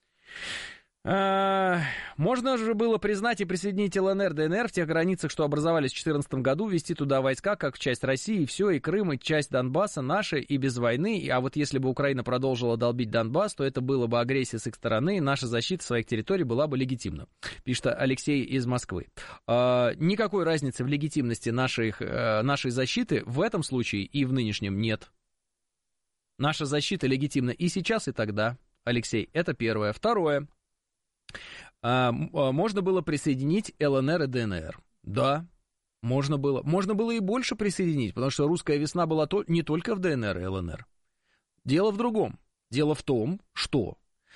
Можно же было признать и присоединить ЛНР, ДНР в тех границах, что образовались в 2014 году, ввести туда войска, как в часть России, и все, и Крым, и часть Донбасса наши, и без войны. А вот если бы Украина продолжила долбить Донбасс, то это было бы агрессия с их стороны, и наша защита своих территорий была бы легитимна, пишет Алексей из Москвы. Никакой разницы в легитимности нашей защиты в этом случае и в нынешнем нет. Наша защита легитимна и сейчас, и тогда, Алексей, это первое. Второе. Можно было присоединить ЛНР и ДНР. Да, можно было. Можно было и больше присоединить, потому что русская весна была не только в ДНР и ЛНР. Дело в другом. Дело в том, что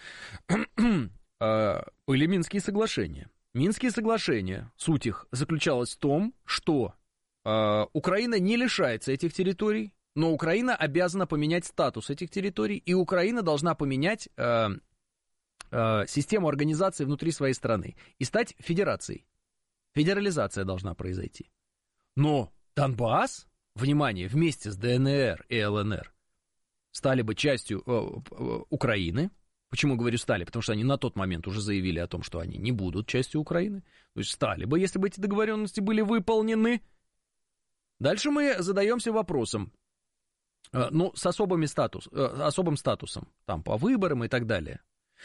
были Минские соглашения. Минские соглашения, суть их заключалась в том, что Украина не лишается этих территорий, но Украина обязана поменять статус этих территорий, и Украина должна поменять систему организации внутри своей страны и стать федерацией. Федерализация должна произойти. Но Донбасс, внимание, вместе с ДНР и ЛНР стали бы частью Украины. Почему говорю стали? Потому что они на тот момент уже заявили о том, что они не будут частью Украины. То есть стали бы, если бы эти договоренности были выполнены. Дальше мы задаемся вопросом, ну, с особым статусом, там, по выборам и так далее.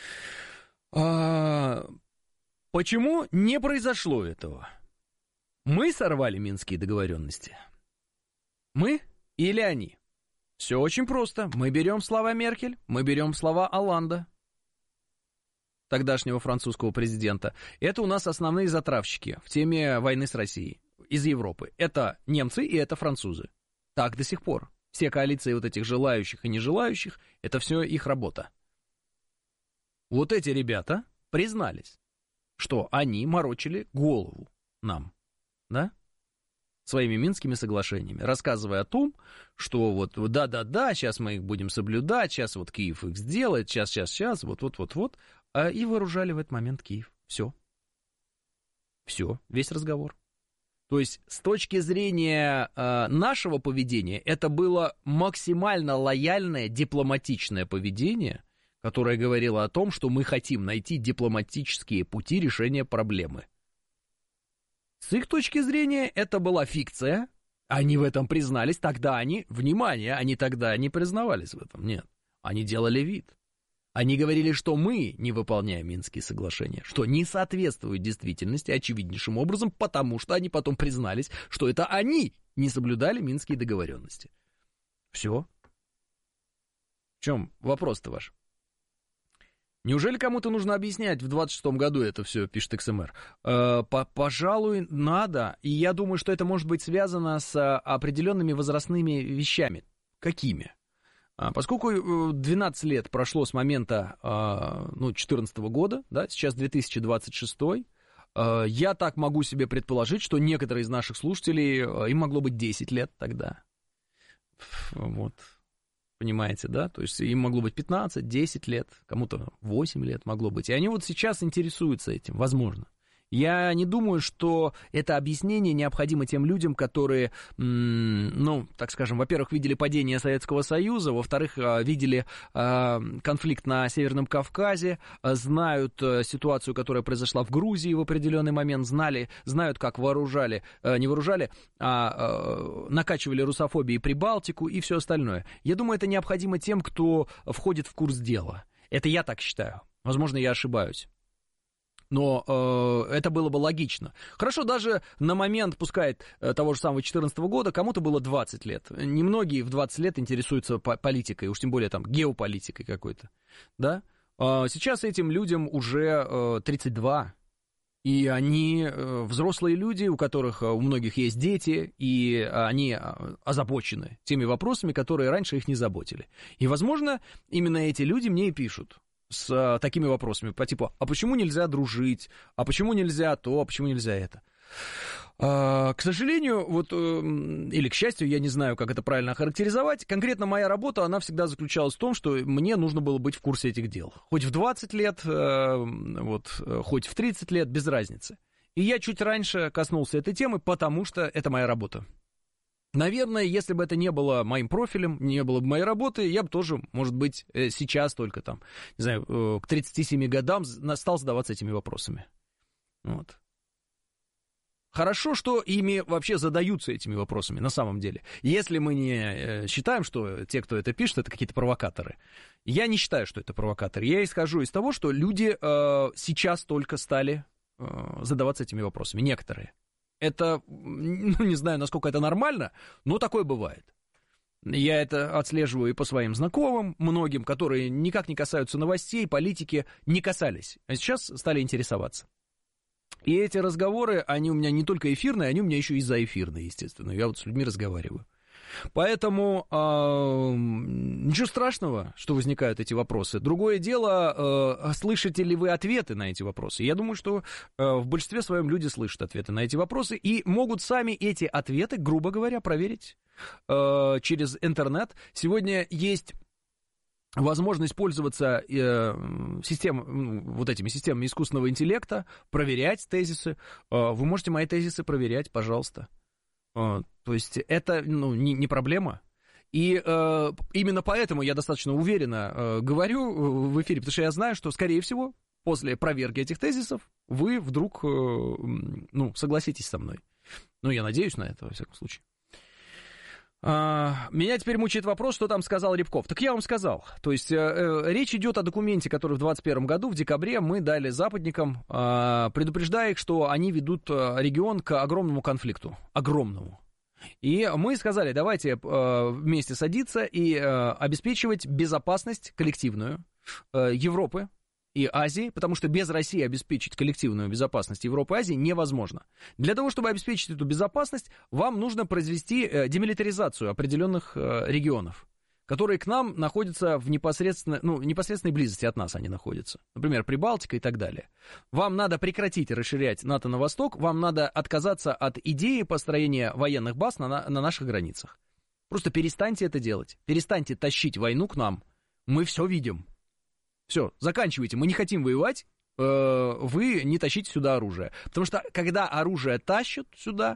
Почему не произошло этого? Мы сорвали Минские договоренности. Мы или они? Все очень просто. Мы берем слова Меркель, мы берем слова Олланда, тогдашнего французского президента. Это у нас основные затравщики в теме войны с Россией из Европы. Это немцы и это французы. Так до сих пор. Все коалиции вот этих желающих и нежелающих, это все их работа. Вот эти ребята признались, что они морочили голову нам, да, своими Минскими соглашениями, рассказывая о том, что вот да-да-да, сейчас мы их будем соблюдать, сейчас вот Киев их сделает, сейчас, вот, и вооружали в этот момент Киев. Все, весь разговор. То есть с точки зрения нашего поведения, это было максимально лояльное, дипломатичное поведение, которая говорила о том, что мы хотим найти дипломатические пути решения проблемы. С их точки зрения это была фикция, они в этом признались, тогда они, внимание, они тогда не признавались в этом, нет, они делали вид. Они говорили, что мы не выполняем Минские соглашения, что не соответствует действительности очевиднейшим образом, потому что они потом признались, что это они не соблюдали Минские договоренности. Все. В чем вопрос-то ваш? Неужели кому-то нужно объяснять в 26-м году это все, пишет XMR? Пожалуй, надо. И я думаю, что это может быть связано с определенными возрастными вещами. Какими? Поскольку 12 лет прошло с момента 2014 года, да, сейчас 2026, я так могу себе предположить, что некоторые из наших слушателей, им могло быть 10 лет тогда. Вот. Понимаете, да? То есть им могло быть 15, 10 лет, кому-то 8 лет могло быть. И они вот сейчас интересуются этим, возможно. Я не думаю, что это объяснение необходимо тем людям, которые, так скажем, во-первых, видели падение Советского Союза, во-вторых, видели конфликт на Северном Кавказе, знают ситуацию, которая произошла в Грузии в определенный момент, знают, как накачивали русофобией Прибалтику и все остальное. Я думаю, это необходимо тем, кто входит в курс дела. Это я так считаю. Возможно, я ошибаюсь. Но это было бы логично. Хорошо, даже на момент, пускай того же самого 2014 года, кому-то было 20 лет. Немногие в 20 лет интересуются политикой, уж тем более там геополитикой какой-то. Да? Сейчас этим людям уже 32. И они взрослые люди, у которых у многих есть дети, и они озабочены теми вопросами, которые раньше их не заботили. И, возможно, именно эти люди мне и пишут с такими вопросами по типу, а почему нельзя дружить, а почему нельзя то, а почему нельзя это. К сожалению, или к счастью, я не знаю, как это правильно охарактеризовать, конкретно моя работа, она всегда заключалась в том, что мне нужно было быть в курсе этих дел. Хоть в 20 лет, хоть в 30 лет, без разницы. И я чуть раньше коснулся этой темы, потому что это моя работа. Наверное, если бы это не было моим профилем, не было бы моей работы, я бы тоже, может быть, сейчас только там, не знаю, к 37 годам стал задаваться этими вопросами. Вот. Хорошо, что ими вообще задаются этими вопросами, на самом деле. Если мы не считаем, что те, кто это пишет, это какие-то провокаторы. Я не считаю, что это провокаторы. Я исхожу из того, что люди сейчас только стали задаваться этими вопросами. Некоторые. Это, не знаю, насколько это нормально, но такое бывает. Я это отслеживаю и по своим знакомым, многим, которые никак не касаются новостей, политики, не касались, а сейчас стали интересоваться. И эти разговоры, они у меня не только эфирные, они у меня еще и заэфирные, естественно. Я вот с людьми разговариваю. Поэтому ничего страшного, что возникают эти вопросы. Другое дело, слышите ли вы ответы на эти вопросы. Я думаю, что в большинстве своем люди слышат ответы на эти вопросы и могут сами эти ответы, грубо говоря, проверить через интернет. Сегодня есть возможность пользоваться этими системами искусственного интеллекта, проверять тезисы. Вы можете мои тезисы проверять, пожалуйста. То есть это не проблема. И именно поэтому я достаточно уверенно говорю в эфире, потому что я знаю, что, скорее всего, после проверки этих тезисов вы вдруг согласитесь со мной. Я надеюсь на это, во всяком случае. Меня теперь мучает вопрос, что там сказал Рябков. Так я вам сказал. То есть речь идет о документе, который в 2021 году, в декабре, мы дали западникам, предупреждая их, что они ведут регион к огромному конфликту. Огромному. И мы сказали, давайте вместе садиться и обеспечивать безопасность коллективную Европы и Азии, потому что без России обеспечить коллективную безопасность Европы и Азии невозможно. Для того, чтобы обеспечить эту безопасность, вам нужно произвести демилитаризацию определенных регионов, которые к нам находятся в непосредственной близости от нас они находятся. Например, Прибалтика и так далее. Вам надо прекратить расширять НАТО на восток, вам надо отказаться от идеи построения военных баз на наших границах. Просто перестаньте это делать, перестаньте тащить войну к нам. Мы все видим. Все, заканчивайте, мы не хотим воевать, вы не тащите сюда оружие. Потому что, когда оружие тащат сюда,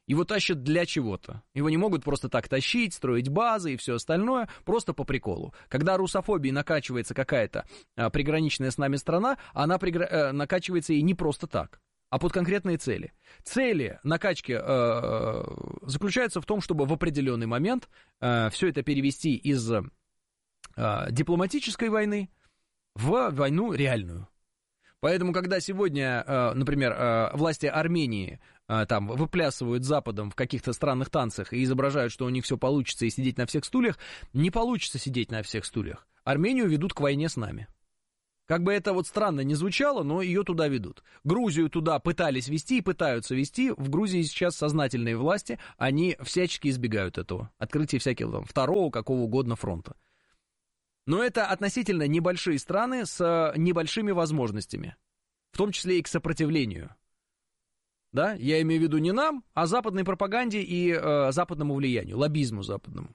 Его тащат для чего-то. Его не могут просто так тащить, строить базы и все остальное, просто по приколу. Когда русофобией накачивается какая-то приграничная с нами страна, она накачивается и не просто так, а под конкретные цели. Цели накачки заключаются в том, чтобы в определенный момент все это перевести из дипломатической войны в войну реальную. Поэтому, когда сегодня, например, власти Армении там выплясывают Западом в каких-то странных танцах и изображают, что у них все получится и сидеть на всех стульях, не получится сидеть на всех стульях. Армению ведут к войне с нами. Как бы это вот странно не звучало, но ее туда ведут. Грузию туда пытались вести и пытаются вести. В Грузии сейчас сознательные власти, они всячески избегают этого. Открытия всякого там, второго, какого угодно фронта. Но это относительно небольшие страны с небольшими возможностями, в том числе и к сопротивлению. Да? Я имею в виду не нам, а западной пропаганде и западному влиянию, лоббизму западному.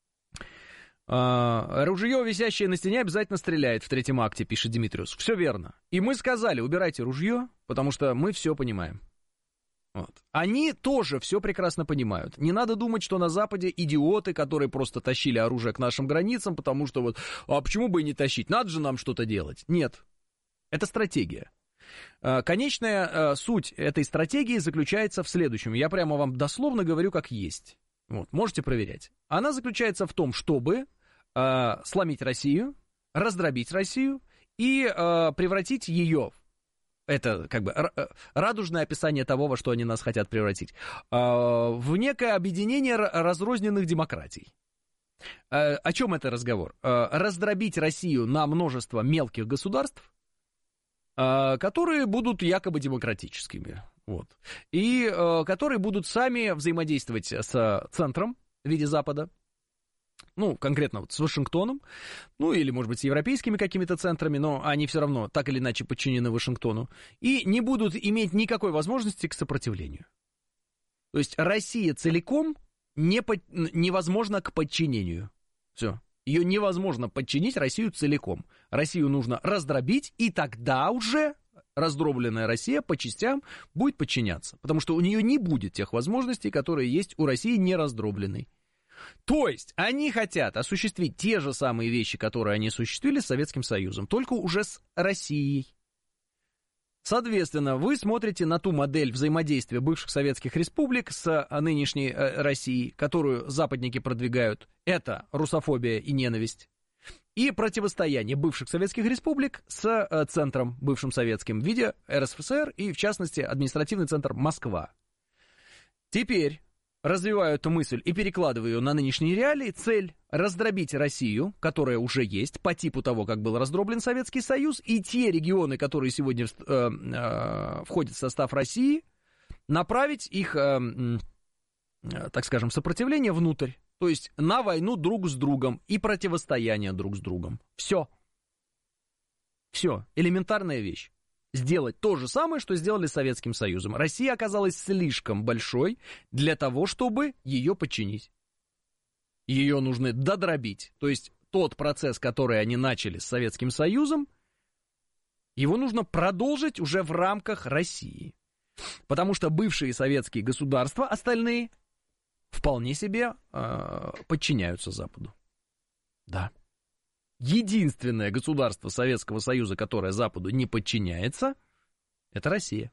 Ружье, висящее на стене, обязательно стреляет в третьем акте, пишет Димитриус. Все верно. И мы сказали, убирайте ружье, потому что мы все понимаем. Вот. Они тоже все прекрасно понимают. Не надо думать, что на Западе идиоты, которые просто тащили оружие к нашим границам, потому что вот, а почему бы и не тащить? Надо же нам что-то делать. Нет. Это стратегия. Конечная суть этой стратегии заключается в следующем. Я прямо вам дословно говорю, как есть. Вот, можете проверять. Она заключается в том, чтобы сломить Россию, раздробить Россию и превратить ее, это как бы радужное описание того, во что они нас хотят превратить, в некое объединение разрозненных демократий. О чем это разговор? Раздробить Россию на множество мелких государств, которые будут якобы демократическими, вот, и которые будут сами взаимодействовать с центром в виде Запада, ну, конкретно вот с Вашингтоном, ну, или, может быть, с европейскими какими-то центрами, но они все равно так или иначе подчинены Вашингтону, и не будут иметь никакой возможности к сопротивлению. То есть Россия целиком невозможна к подчинению. Все. Ее невозможно подчинить, Россию целиком. Россию нужно раздробить, и тогда уже раздробленная Россия по частям будет подчиняться. Потому что у нее не будет тех возможностей, которые есть у России нераздробленной. То есть они хотят осуществить те же самые вещи, которые они осуществили с Советским Союзом, только уже с Россией. Соответственно, вы смотрите на ту модель взаимодействия бывших советских республик с нынешней Россией, которую западники продвигают. Это русофобия и ненависть. И противостояние бывших советских республик с центром бывшим советским в виде РСФСР и, в частности, административный центр Москва. Теперь развиваю эту мысль и перекладываю ее на нынешние реалии. Цель – раздробить Россию, которая уже есть, по типу того, как был раздроблен Советский Союз, и те регионы, которые сегодня входят в состав России, направить их, так скажем, сопротивление внутрь, то есть на войну друг с другом и противостояние друг с другом. Все. Все. Элементарная вещь. Сделать то же самое, что сделали с Советским Союзом. Россия оказалась слишком большой для того, чтобы ее подчинить. Ее нужно додробить. То есть тот процесс, который они начали с Советским Союзом, его нужно продолжить уже в рамках России. Потому что бывшие советские государства, остальные, вполне себе подчиняются Западу. Да. Единственное государство Советского Союза, которое Западу не подчиняется, это Россия.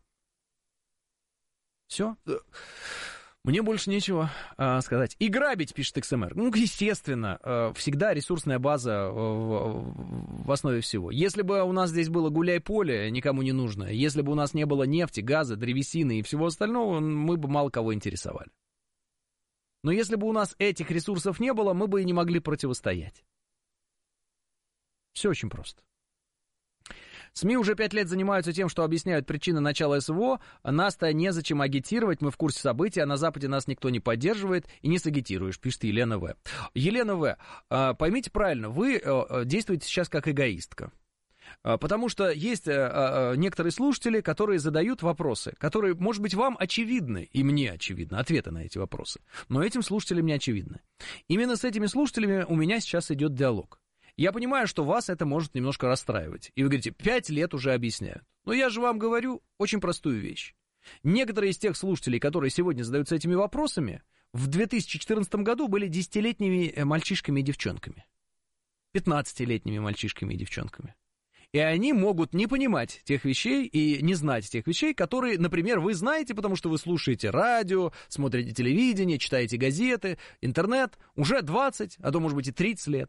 Все. Мне больше нечего сказать. И грабить, пишет XMR. Ну, естественно, всегда ресурсная база в основе всего. Если бы у нас здесь было гуляй-поле, никому не нужно, если бы у нас не было нефти, газа, древесины и всего остального, мы бы мало кого интересовали. Но если бы у нас этих ресурсов не было, мы бы и не могли противостоять. Все очень просто. СМИ уже 5 лет занимаются тем, что объясняют причины начала СВО. Нас-то незачем агитировать, мы в курсе событий, а на Западе нас никто не поддерживает и не сагитируешь, пишет Елена В. Елена В, поймите правильно, вы действуете сейчас как эгоистка. Потому что есть некоторые слушатели, которые задают вопросы, которые, может быть, вам очевидны, и мне очевидны, ответы на эти вопросы. Но этим слушателям не очевидны. Именно с этими слушателями у меня сейчас идет диалог. Я понимаю, что вас это может немножко расстраивать. И вы говорите, 5 лет уже объясняют. Но я же вам говорю очень простую вещь. Некоторые из тех слушателей, которые сегодня задаются этими вопросами, в 2014 году были 10-летними мальчишками и девчонками. 15-летними мальчишками и девчонками. И они могут не понимать тех вещей и не знать тех вещей, которые, например, вы знаете, потому что вы слушаете радио, смотрите телевидение, читаете газеты, интернет уже 20, а то, может быть, и 30 лет.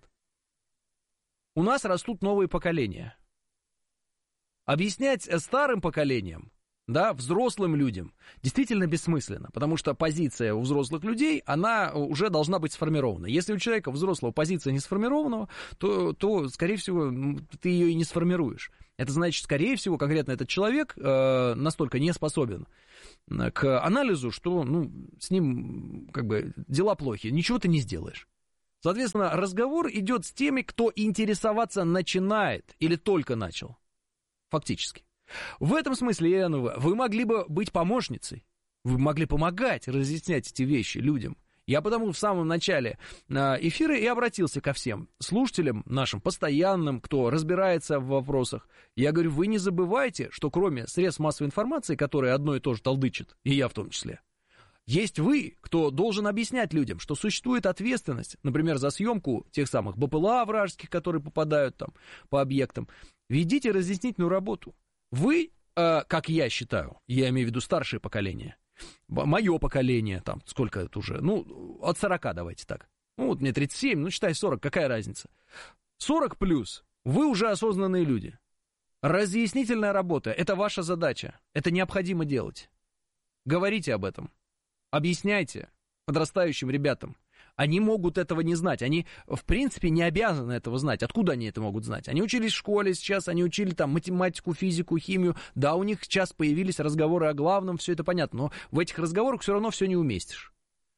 У нас растут новые поколения. Объяснять старым поколениям, да, взрослым людям, действительно бессмысленно, потому что позиция у взрослых людей, она уже должна быть сформирована. Если у человека взрослого позиция не сформирована, то, скорее всего, ты ее и не сформируешь. Это значит, скорее всего, конкретно этот человек настолько не способен к анализу, что с ним как бы дела плохи, ничего ты не сделаешь. Соответственно, разговор идет с теми, кто интересоваться начинает или только начал, фактически. В этом смысле, Елена, вы могли бы быть помощницей, вы могли помогать разъяснять эти вещи людям. Я потому в самом начале эфира и обратился ко всем слушателям нашим постоянным, кто разбирается в вопросах. Я говорю, вы не забывайте, что кроме средств массовой информации, которые одно и то же толдычат, и я в том числе, есть вы, кто должен объяснять людям, что существует ответственность, например, за съемку тех самых БПЛА вражеских, которые попадают там по объектам. Ведите разъяснительную работу. Вы, как я считаю, я имею в виду старшее поколение, мое поколение, там, сколько это уже, от 40 давайте так. Вот мне 37, считай 40, какая разница. 40 плюс, вы уже осознанные люди. Разъяснительная работа, это ваша задача, это необходимо делать. Говорите об этом, объясняйте подрастающим ребятам. Они могут этого не знать, они, в принципе, не обязаны этого знать. Откуда они это могут знать? Они учились в школе сейчас, они учили там математику, физику, химию. Да, у них сейчас появились разговоры о главном, все это понятно, но в этих разговорах все равно все не уместишь.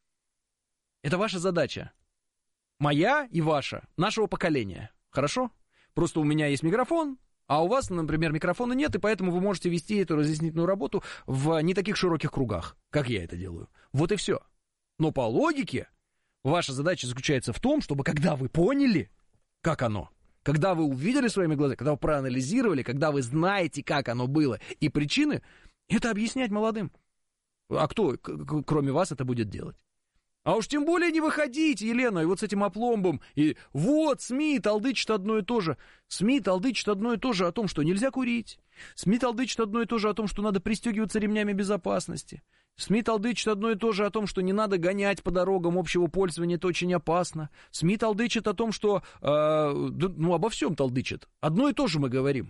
Это ваша задача. Моя и ваша, нашего поколения. Хорошо? Просто у меня есть микрофон, а у вас, например, микрофона нет, и поэтому вы можете вести эту разъяснительную работу в не таких широких кругах, как я это делаю. Вот и все. Но по логике... Ваша задача заключается в том, чтобы когда вы поняли, как оно, когда вы увидели своими глазами, когда вы проанализировали, когда вы знаете, как оно было, и причины, это объяснять молодым. А кто, кроме вас, это будет делать? А уж тем более не выходите, Елена, и вот с этим опломбом, и вот СМИ толдычат одно и то же. СМИ толдычат одно и то же о том, что нельзя курить. СМИ толдычат одно и то же о том, что надо пристегиваться ремнями безопасности. СМИ толдычат одно и то же о том, что не надо гонять по дорогам общего пользования, это очень опасно. СМИ толдычат о том, что... обо всем толдычат. Одно и то же мы говорим.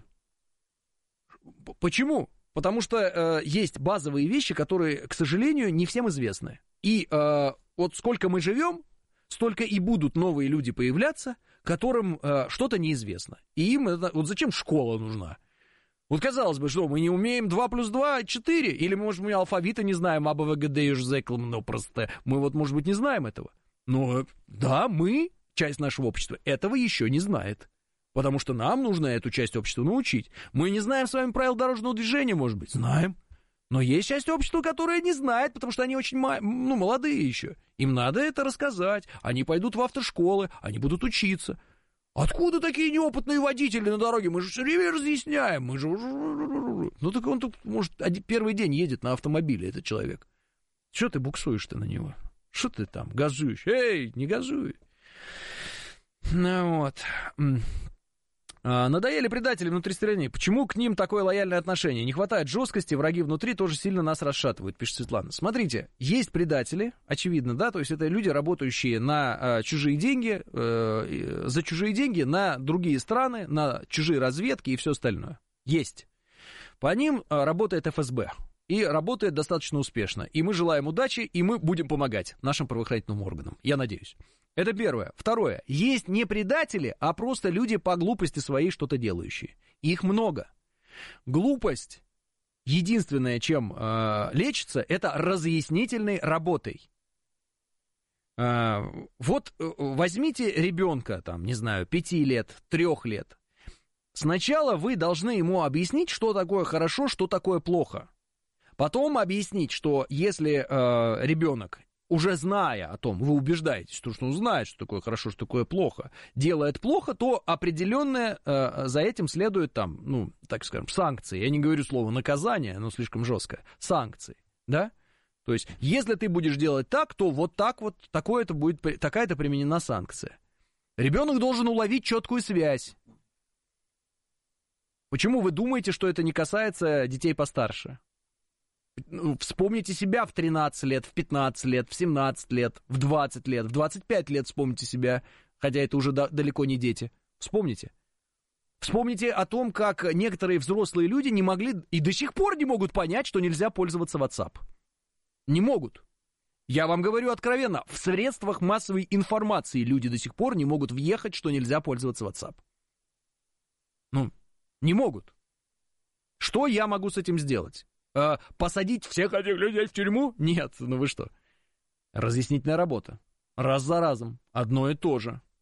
Почему? Потому что есть базовые вещи, которые, к сожалению, не всем известны. И вот сколько мы живем, столько и будут новые люди появляться, которым что-то неизвестно. И им это... Вот зачем школа нужна? Вот казалось бы, что мы не умеем 2 плюс 2, 4, или, может, мы алфавита не знаем, но просто мы вот, может быть, не знаем этого. Но да, мы, часть нашего общества, этого еще не знает, потому что нам нужно эту часть общества научить. Мы не знаем с вами правил дорожного движения, может быть, знаем, но есть часть общества, которая не знает, потому что они очень молодые еще. Им надо это рассказать, они пойдут в автошколы, они будут учиться. Откуда такие неопытные водители на дороге? Мы же все время разъясняем. Мы же... Ну, так он тут, может, первый день едет на автомобиле, этот человек. Что ты буксуешь-то на него? Что ты там газуешь? Эй, не газуй. Ну вот. Надоели предатели внутри страны. Почему к ним такое лояльное отношение? Не хватает жесткости, враги внутри тоже сильно нас расшатывают, пишет Светлана. Смотрите, есть предатели, очевидно, да, то есть это люди, работающие на чужие деньги, за чужие деньги на другие страны, на чужие разведки и все остальное. Есть. По ним работает ФСБ. И работает достаточно успешно. И мы желаем удачи, и мы будем помогать нашим правоохранительным органам. Я надеюсь. Это первое. Второе. Есть не предатели, а просто люди по глупости своей что-то делающие. Их много. Глупость, единственное, чем лечится, это разъяснительной работой. Вот возьмите ребенка, там, не знаю, 5 лет, 3 лет. Сначала вы должны ему объяснить, что такое хорошо, что такое плохо. Потом объяснить, что если ребенок уже зная о том, вы убеждаетесь, что он знает, что такое хорошо, что такое плохо, делает плохо, то определенное за этим следует там, ну, так скажем, санкции. Я не говорю слово наказание, оно слишком жесткое. Санкции, да? То есть, если ты будешь делать так, то вот так вот, такая-то применена санкция. Ребенок должен уловить четкую связь. Почему вы думаете, что это не касается детей постарше? Вспомните себя в 13 лет, в 15 лет, в 17 лет, в 20 лет, в 25 лет вспомните себя, хотя это уже далеко не дети. Вспомните. Вспомните о том, как некоторые взрослые люди не могли и до сих пор не могут понять, что нельзя пользоваться WhatsApp. Не могут. Я вам говорю откровенно, в средствах массовой информации люди до сих пор не могут въехать, что нельзя пользоваться WhatsApp. Ну, не могут. Что я могу с этим сделать? Посадить всех этих людей в тюрьму? Нет, ну вы что? Разъяснительная работа. Раз за разом. Одно и то же.